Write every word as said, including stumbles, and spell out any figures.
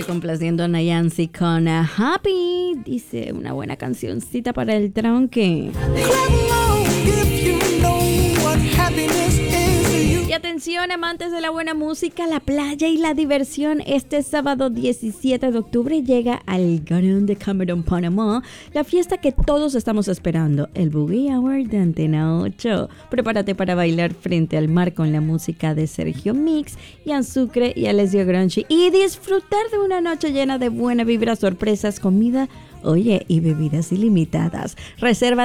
complaciendo a Nayansi con uh, Happy. Dice, una buena cancioncita para el tronque. Y atención, amantes de la buena música, la playa y la diversión. Este sábado diecisiete de octubre llega al Garden de Cameron, Panamá, la fiesta que todos estamos esperando, el Boogie Hour de Antena ocho. Prepárate para bailar frente al mar con la música de Sergio Mix, Ian Sucre y Alessio Gronchi y disfrutar de una noche llena de buena vibra, sorpresas, comida, oye, y bebidas ilimitadas. Reserva